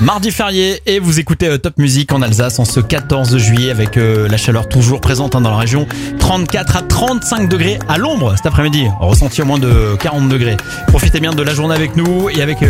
Mardi férié et vous écoutez Top Music en Alsace en ce 14 juillet avec la chaleur toujours présente dans la région. 34 à 35 degrés à l'ombre cet après-midi. Ressenti au moins de 40 degrés. Profitez bien de la journée avec nous et avec